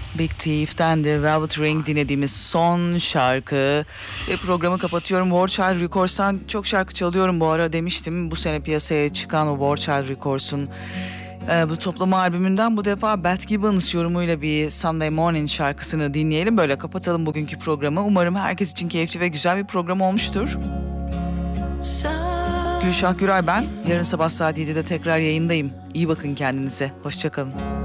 Big Thief'ten de Velvet Ring dinlediğimiz son şarkı ve programı kapatıyorum. War Child Records'tan çok şarkı çalıyorum bu ara demiştim. Bu sene piyasaya çıkan o War Child Records'un bu toplama albümünden bu defa Beth Gibbons yorumuyla bir Sunday Morning şarkısını dinleyelim. Böyle kapatalım bugünkü programı. Umarım herkes için keyifli ve güzel bir program olmuştur. Gülşah Güray ben. Yarın sabah saat 7'de tekrar yayındayım. İyi bakın kendinize. Hoşça kalın.